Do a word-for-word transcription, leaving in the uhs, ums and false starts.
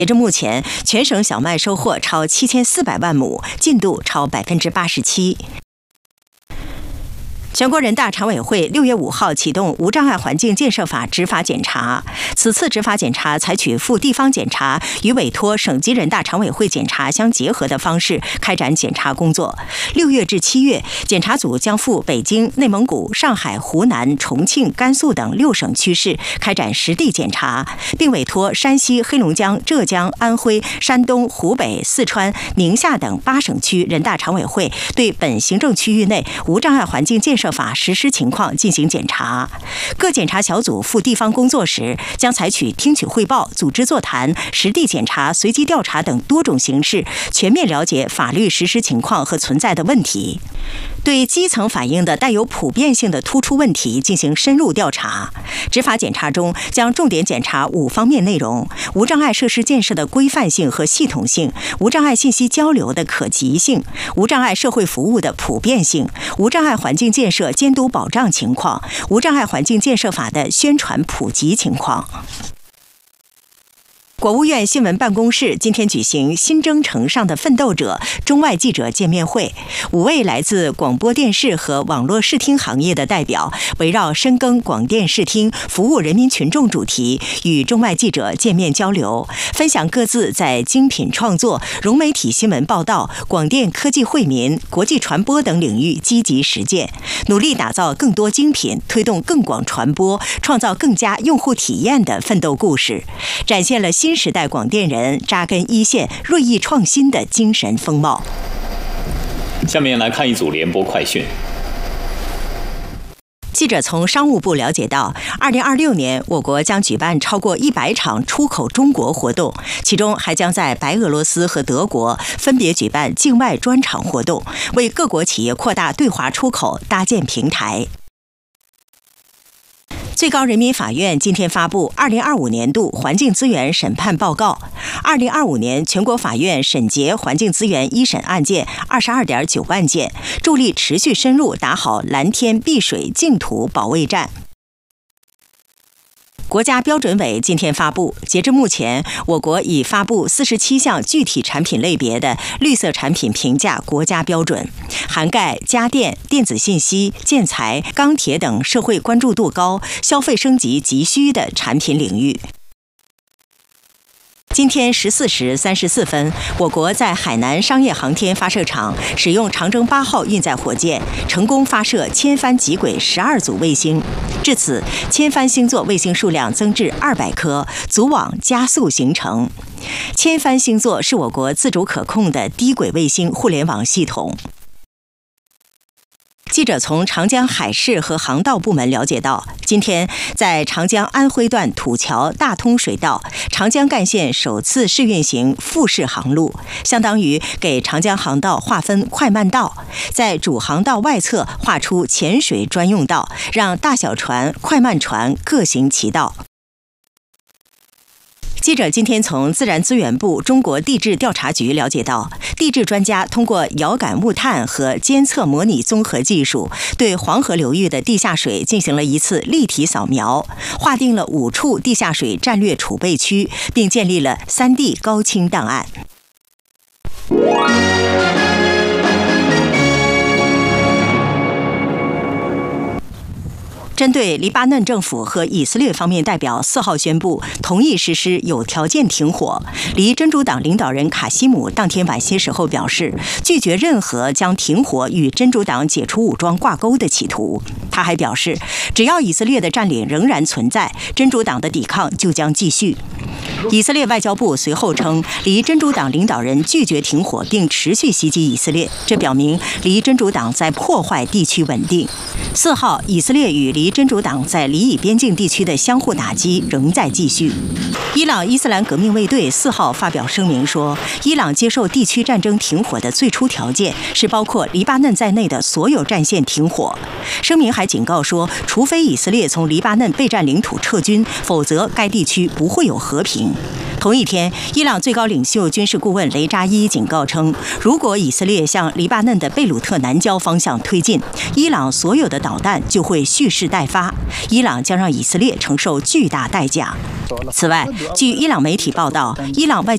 截至目前，全省小麦收获超七千四百万亩，进度超百分之八十七。全国人大常委会六月五号启动无障碍环境建设法执法检查。此次执法检查采取赴地方检查与委托省级人大常委会检查相结合的方式开展检查工作。六月至七月，检查组将赴北京、内蒙古、上海、湖南、重庆、甘肃等六省区市开展实地检查，并委托山西、黑龙江、浙江、安徽、山东、湖北、四川、宁夏等八省区人大常委会对本行政区域内无障碍环境建设法实施情况进行检查。各检查小组赴地方工作时，将采取听取汇报、组织座谈、实地检查、随机调查等多种形式，全面了解法律实施情况和存在的问题。对基层反映的带有普遍性的突出问题进行深入调查。执法检查中将重点检查五方面内容：无障碍设施建设的规范性和系统性，无障碍信息交流的可及性，无障碍社会服务的普遍性，无障碍环境建设监督保障情况，无障碍环境建设法的宣传普及情况。国务院新闻办公室今天举行新征程上的奋斗者中外记者见面会，五位来自广播电视和网络视听行业的代表围绕深耕广电视听、服务人民群众主题，与中外记者见面交流，分享各自在精品创作、融媒体新闻报道、广电科技惠民、国际传播等领域积极实践，努力打造更多精品，推动更广传播，创造更佳用户体验的奋斗故事，展现了新新时代广电人扎根一线、锐意创新的精神风貌。 下面来看一组联播快讯。 记者从商务部了解到，二零二六年我国将举办超过一百场出口中国活动，其中还将在白俄罗斯和德国分别举办境外专场活动，为各国企业扩大对华出口搭建平台。最高人民法院今天发布二零二五年度环境资源审判报告。二零二五年全国法院审结环境资源一审案件二十二点九万件，助力持续深入打好蓝天碧水净土保卫战。国家标准委今天发布，截至目前，我国已发布四十七项具体产品类别的绿色产品评价国家标准，涵盖家电、电子信息、建材、钢铁等社会关注度高、消费升级急需的产品领域。今天十四时三十四分，我国在海南商业航天发射场使用长征八号运载火箭，成功发射千帆极轨十二组卫星。至此，千帆星座卫星数量增至二百颗，组网加速形成。千帆星座是我国自主可控的低轨卫星互联网系统。记者从长江海事和航道部门了解到，今天在长江安徽段土桥大通水道，长江干线首次试运行复式航路，相当于给长江航道划分快慢道，在主航道外侧划出潜水专用道，让大小船、快慢船各行其道。记者今天从自然资源部中国地质调查局了解到，地质专家通过遥感木探和监测模拟综合技术，对黄河流域的地下水进行了一次立体扫描，划定了五处地下水战略储备区，并建立了 三 D 高清档案。针对黎巴嫩政府和以色列方面代表四号宣布同意实施有条件停火，黎真主党领导人卡西姆当天晚些时候表示，拒绝任何将停火与真主党解除武装挂钩的企图。他还表示，只要以色列的占领仍然存在，真主党的抵抗就将继续。以色列外交部随后称，黎真主党领导人拒绝停火并持续袭击以色列，这表明黎真主党在破坏地区稳定。四号，以色列与黎真主党在黎以边境地区的相互打击仍在继续。伊朗伊斯兰革命卫队四号发表声明说，伊朗接受地区战争停火的最初条件是包括黎巴嫩在内的所有战线停火。声明还警告说，除非以色列从黎巴嫩被占领土撤军，否则该地区不会有和平。同一天，伊朗最高领袖军事顾问雷扎伊警告称，如果以色列向黎巴嫩的贝鲁特南郊方向推进，伊朗所有的导弹就会蓄势待发，伊朗将让以色列承受巨大代价。此外，据伊朗媒体报道，伊朗外交